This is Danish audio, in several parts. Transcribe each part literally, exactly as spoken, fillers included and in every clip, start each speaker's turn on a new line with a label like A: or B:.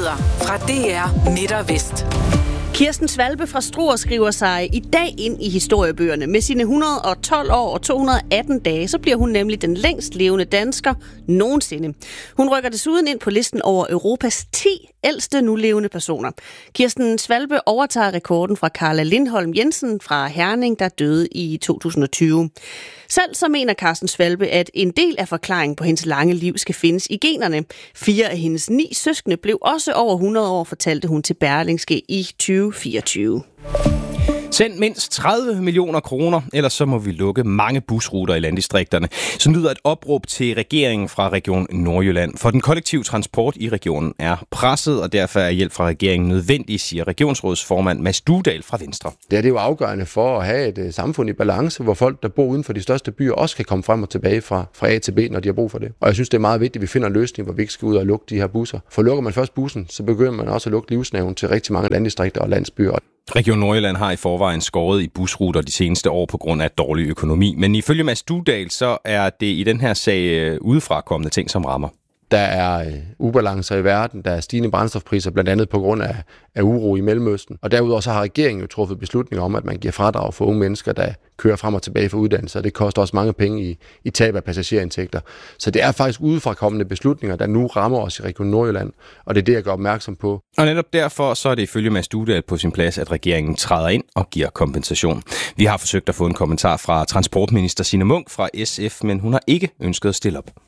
A: Nyheder fra D R Midt og Vest.
B: Kirsten Svalbe fra Struer skriver sig i dag ind i historiebøgerne. Med sine et hundrede og tolv år og to hundrede og atten dage, så bliver hun nemlig den længst levende dansker nogensinde. Hun rykker desuden ind på listen over Europas ti ældste nulevende personer. Kirsten Svalbe overtager rekorden fra Carla Lindholm Jensen fra Herning, der døde i to tusind og tyve. Selv så mener Kirsten Svalbe, at en del af forklaringen på hendes lange liv skal findes i generne. Fire af hendes ni søskende blev også over hundrede år, fortalte hun til Berlingske i tyve fireogtyve.
C: Send mindst tredive millioner kroner, ellers så må vi lukke mange busruter i landdistrikterne. Så lyder et opråb til regeringen fra Region Nordjylland. For den kollektive transport i regionen er presset, og derfor er hjælp fra regeringen nødvendig, siger regionsrådsformand Mads Dudal fra Venstre.
D: Det er det jo afgørende for at have et samfund i balance, hvor folk, der bor uden for de største byer, også kan komme frem og tilbage fra, fra A til B, når de har brug for det. Og jeg synes, det er meget vigtigt, at vi finder en løsning, hvor vi ikke skal ud og lukke de her busser. For lukker man først bussen, så begynder man også at lukke livsnerven til rigtig mange landdistrikter og landsbyer.
C: Region Nordjylland har i forvejen skåret i busruter de seneste år på grund af dårlig økonomi. Men ifølge Mads Dudal, så er det i den her sag udefra kommende ting, som rammer.
D: Der er ubalancer i verden, der er stigende brændstofpriser, blandt andet på grund af, af uro i Mellemøsten. Og derudover så har regeringen jo truffet beslutninger om, at man giver fradrag for unge mennesker, der kører frem og tilbage for uddannelse, og det koster også mange penge i, i tab af passagerindtægter. Så det er faktisk udefra kommende beslutninger, der nu rammer os i Region Nordjylland, og det er det, jeg gør opmærksom på.
C: Og netop derfor så er det ifølge Mads Dudal på sin plads, at regeringen træder ind og giver kompensation. Vi har forsøgt at få en kommentar fra transportminister Signe Munk fra S F, men hun har ikke ønsket at stille op.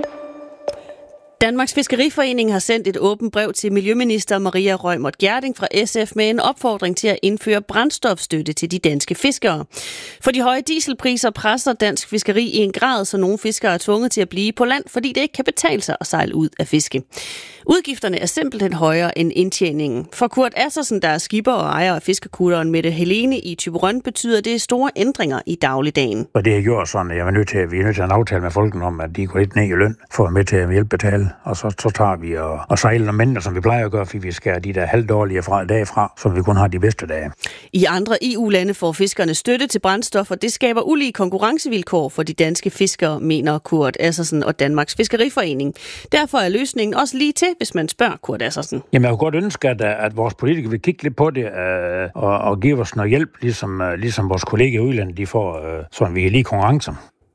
B: Danmarks Fiskeriforening har sendt et åbent brev til Miljøminister Maria Reumert Gjerding fra S F med en opfordring til at indføre brændstofstøtte til de danske fiskere. For de høje dieselpriser presser dansk fiskeri i en grad, så nogle fiskere er tvunget til at blive på land, fordi det ikke kan betale sig at sejle ud af fiske. Udgifterne er simpelthen højere end indtjeningen. For Kurt Assersen, der er skipper og ejer af fiskerkutteren Mette Helene i Thyborøn, betyder det store ændringer i dagligdagen.
E: Og det er gjort sådan, at jeg er nødt til, at vi er nødt til at aftale med folkene om, at de går lidt ned i løn for at være med til at hjælpe betale. Og så, så tager vi og, og sejler nogle mænd, som vi plejer at gøre, fordi vi skærer de der halvdårlige fra, dage fra, så vi kun har de bedste dage.
B: I andre E U-lande får fiskerne støtte til brændstof, og det skaber ulige konkurrencevilkår for de danske fiskere, mener Kurt Assersen og Danmarks Fiskeriforening. Derfor er løsningen også lige til, hvis man spørger Kurt Assersen.
E: Jamen, jeg kunne godt ønske, at, at vores politikere vil kigge lidt på det øh, og, og give os noget hjælp, ligesom, øh, ligesom vores kolleger i udlandet, de får, øh, så vi kan lige konkurrencer.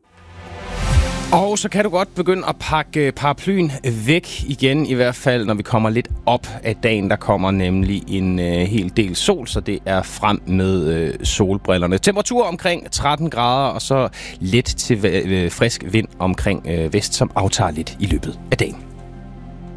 C: Og så kan du godt begynde at pakke paraplyen væk igen, i hvert fald når vi kommer lidt op af dagen. Der kommer nemlig en øh, hel del sol, så det er frem med øh, solbrillerne. Temperatur omkring tretten grader, og så lidt til øh, frisk vind omkring øh, vest, som aftager lidt i løbet af dagen.